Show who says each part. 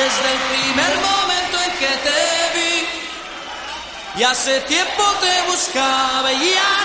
Speaker 1: desde el primer momento en que te vi. Y hace tiempo te buscaba y ya